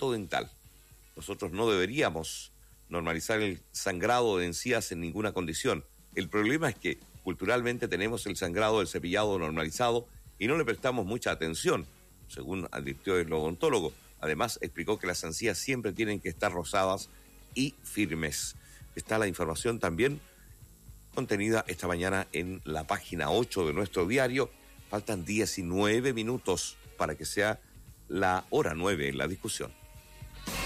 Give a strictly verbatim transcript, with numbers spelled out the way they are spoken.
tratamiento dental. Nosotros no deberíamos normalizar el sangrado de encías en ninguna condición. El problema es que culturalmente tenemos el sangrado del cepillado normalizado y no le prestamos mucha atención, según advirtió el odontólogo. Además, explicó que las encías siempre tienen que estar rosadas y firmes. Está la información también contenida esta mañana en la página ocho de nuestro diario. Faltan diecinueve minutos para que sea la hora nueve en la discusión.